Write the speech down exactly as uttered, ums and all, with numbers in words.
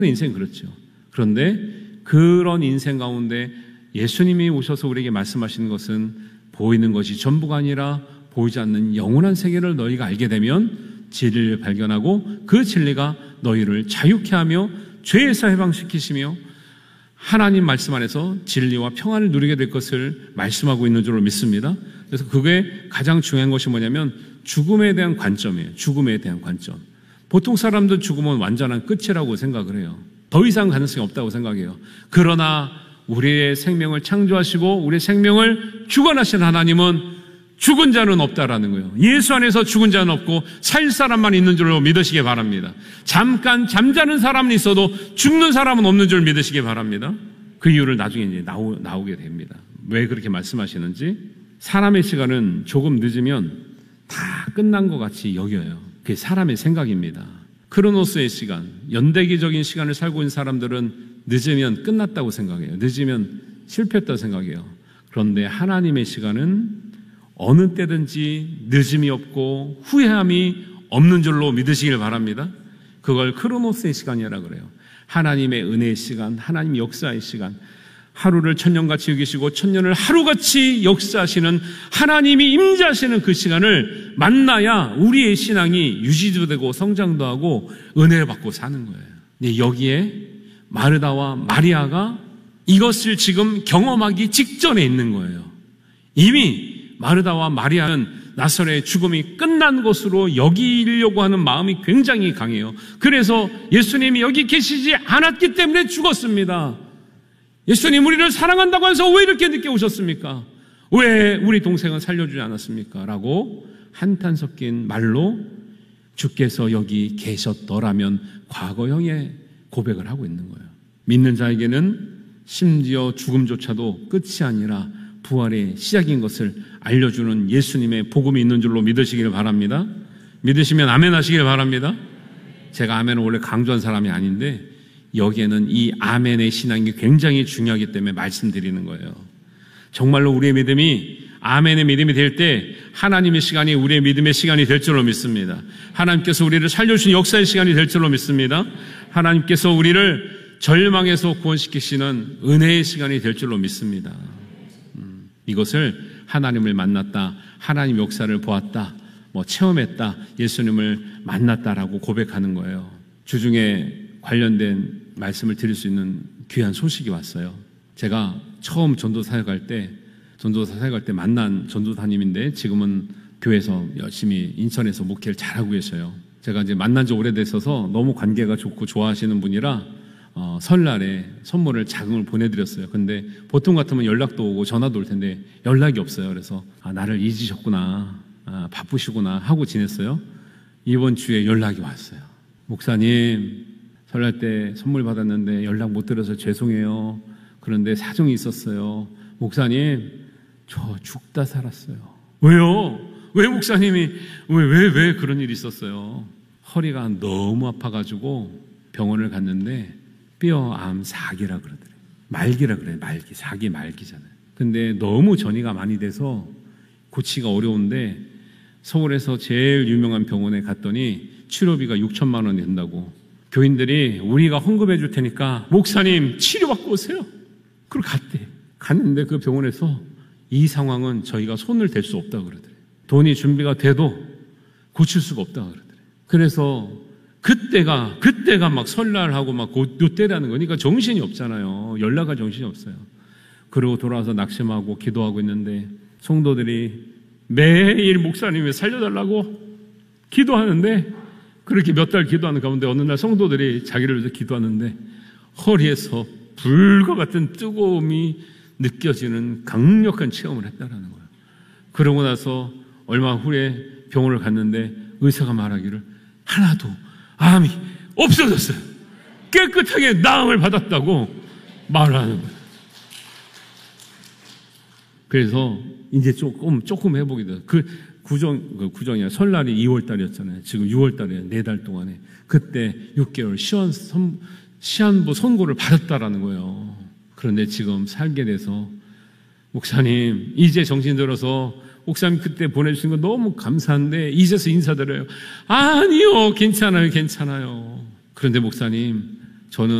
인생 그렇죠. 그런데 그런 인생 가운데 예수님이 오셔서 우리에게 말씀하시는 것은 보이는 것이 전부가 아니라 보이지 않는 영원한 세계를 너희가 알게 되면 진리를 발견하고 그 진리가 너희를 자유케 하며 죄에서 해방시키시며 하나님 말씀 안에서 진리와 평안을 누리게 될 것을 말씀하고 있는 줄로 믿습니다. 그래서 그게 가장 중요한 것이 뭐냐면 죽음에 대한 관점이에요. 죽음에 대한 관점. 보통 사람들 죽음은 완전한 끝이라고 생각을 해요. 더 이상 가능성이 없다고 생각해요. 그러나 우리의 생명을 창조하시고 우리의 생명을 주관하신 하나님은 죽은 자는 없다라는 거예요. 예수 안에서 죽은 자는 없고 살 사람만 있는 줄로 믿으시기 바랍니다. 잠깐 잠자는 사람은 있어도 죽는 사람은 없는 줄 믿으시기 바랍니다. 그 이유를 나중에 이제 나오, 나오게 됩니다. 왜 그렇게 말씀하시는지. 사람의 시간은 조금 늦으면 다 끝난 것 같이 여겨요. 그게 사람의 생각입니다. 크로노스의 시간, 연대기적인 시간을 살고 있는 사람들은 늦으면 끝났다고 생각해요. 늦으면 실패했다고 생각해요. 그런데 하나님의 시간은 어느 때든지 늦음이 없고 후회함이 없는 줄로 믿으시길 바랍니다. 그걸 크로노스의 시간이라 그래요. 하나님의 은혜의 시간, 하나님 역사의 시간, 하루를 천년같이 여기시고 천년을 하루같이 역사하시는 하나님이 임재하시는 그 시간을 만나야 우리의 신앙이 유지도 되고 성장도 하고 은혜를 받고 사는 거예요. 여기에 마르다와 마리아가 이것을 지금 경험하기 직전에 있는 거예요. 이미 마르다와 마리아는 나사렛의 죽음이 끝난 것으로 여기려고 하는 마음이 굉장히 강해요. 그래서 예수님이 여기 계시지 않았기 때문에 죽었습니다. 예수님 우리를 사랑한다고 해서 왜 이렇게 늦게 오셨습니까? 왜 우리 동생은 살려주지 않았습니까? 라고 한탄 섞인 말로 주께서 여기 계셨더라면 과거형의 고백을 하고 있는 거예요. 믿는 자에게는 심지어 죽음조차도 끝이 아니라 부활의 시작인 것을 알려주는 예수님의 복음이 있는 줄로 믿으시길 바랍니다. 믿으시면 아멘 하시길 바랍니다. 제가 아멘을 원래 강조한 사람이 아닌데 여기에는 이 아멘의 신앙이 굉장히 중요하기 때문에 말씀드리는 거예요. 정말로 우리의 믿음이 아멘의 믿음이 될 때 하나님의 시간이 우리의 믿음의 시간이 될 줄로 믿습니다. 하나님께서 우리를 살려주신 역사의 시간이 될 줄로 믿습니다. 하나님께서 우리를 절망에서 구원시키시는 은혜의 시간이 될 줄로 믿습니다. 음, 이것을 하나님을 만났다, 하나님 역사를 보았다, 뭐 체험했다, 예수님을 만났다라고 고백하는 거예요. 주중에 관련된 말씀을 드릴 수 있는 귀한 소식이 왔어요. 제가 처음 전도 사역할 때, 전도사 사역할 때 만난 전도사님인데 지금은 교회에서 열심히 인천에서 목회를 잘하고 계셔요. 제가 이제 만난 지 오래됐어서 너무 관계가 좋고 좋아하시는 분이라 어, 설날에 선물을 자금을 보내드렸어요. 근데 보통 같으면 연락도 오고 전화도 올 텐데 연락이 없어요. 그래서 아, 나를 잊으셨구나, 아, 바쁘시구나 하고 지냈어요. 이번 주에 연락이 왔어요. 목사님, 설날 때 선물 받았는데 연락 못 드려서 죄송해요. 그런데 사정이 있었어요. 목사님, 저 죽다 살았어요. 왜요? 왜 목사님이 왜, 왜, 왜 그런 일이 있었어요? 허리가 너무 아파가지고 병원을 갔는데 뼈암 사기라 그러더래요. 말기라 그래요. 말기, 사기 말기잖아요. 근데 너무 전이가 많이 돼서 고치기가 어려운데 서울에서 제일 유명한 병원에 갔더니 치료비가 육천만 원이 된다고. 교인들이 우리가 헌금해 줄 테니까 목사님 치료받고 오세요. 그리고 갔대. 갔는데 그 병원에서 이 상황은 저희가 손을 댈 수 없다고 그러더래요. 돈이 준비가 돼도 고칠 수가 없다고 그러더래요. 그래서 그때가 그때가 막 설날하고 막 요때라는 거니까 정신이 없잖아요. 연락할 정신이 없어요. 그리고 돌아와서 낙심하고 기도하고 있는데 성도들이 매일 목사님이 살려달라고 기도하는데 그렇게 몇 달 기도하는 가운데 어느 날 성도들이 자기를 위해서 기도하는데 허리에서 불과 같은 뜨거움이 느껴지는 강력한 체험을 했다라는 거예요. 그러고 나서 얼마 후에 병원을 갔는데 의사가 말하기를 하나도 암이 없어졌어요. 깨끗하게 나음을 받았다고 말하는 거예요. 그래서 이제 조금 조금 회복이 돼요. 그 구정 그 구정이야 설날이 이월 달이었잖아요. 지금 유월 달에 네 달 동안에 그때 육 개월 시한 선, 시한부 선고를 받았다라는 거예요. 그런데 지금 살게 돼서 목사님 이제 정신 들어서 목사님 그때 보내주신 거 너무 감사한데 이제서 인사드려요. 아니요, 괜찮아요, 괜찮아요. 그런데 목사님 저는